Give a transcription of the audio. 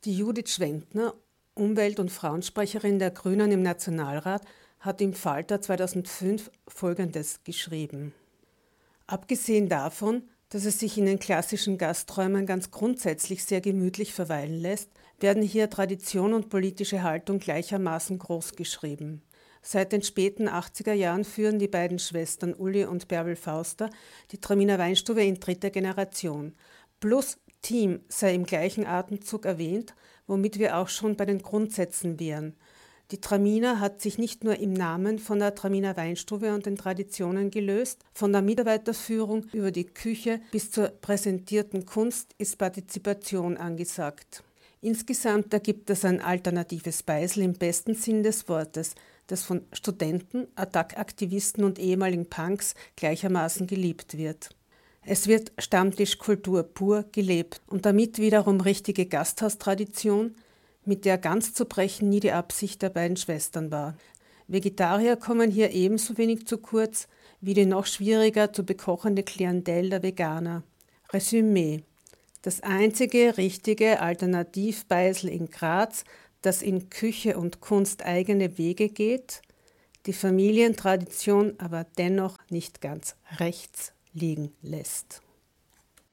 Die Judith Schwendner, Umwelt- und Frauensprecherin der Grünen im Nationalrat, hat im Falter 2005 Folgendes geschrieben. Abgesehen davon, dass es sich in den klassischen Gasträumen ganz grundsätzlich sehr gemütlich verweilen lässt, werden hier Tradition und politische Haltung gleichermaßen großgeschrieben. Seit den späten 80er Jahren führen die beiden Schwestern Uli und Bärbel Fauster die Traminer Weinstube in dritter Generation. Plus Team sei im gleichen Atemzug erwähnt, womit wir auch schon bei den Grundsätzen wären. Die Traminer hat sich nicht nur im Namen von der Traminer Weinstube und den Traditionen gelöst, von der Mitarbeiterführung über die Küche bis zur präsentierten Kunst ist Partizipation angesagt. Insgesamt ergibt es ein alternatives Beisel im besten Sinn des Wortes, das von Studenten, Attac-Aktivisten und ehemaligen Punks gleichermaßen geliebt wird. Es wird Stammtischkultur pur gelebt und damit wiederum richtige Gasthaustradition, mit der ganz zu brechen nie die Absicht der beiden Schwestern war. Vegetarier kommen hier ebenso wenig zu kurz wie die noch schwieriger zu bekochende Klientel der Veganer. Resümee: Das einzige richtige Alternativbeisel in Graz, das in Küche und Kunst eigene Wege geht, die Familientradition aber dennoch nicht ganz rechts liegen lässt.